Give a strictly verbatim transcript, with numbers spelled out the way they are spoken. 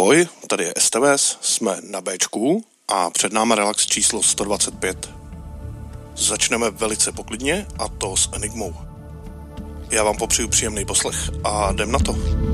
Ahoj, tady je S T V S, jsme na Bčku a před náma relax číslo sto dvacet pět. Začneme velice poklidně, a to s Enigmou. Já vám popřeju příjemný poslech a jdem na to.